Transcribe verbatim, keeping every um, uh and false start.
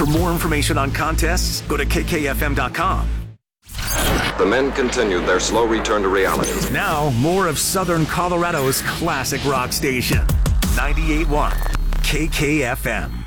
For more information on contests, go to K K F M dot com. The men continued their slow return to reality. Now, more of Southern Colorado's classic rock station, ninety-eight point one K K F M.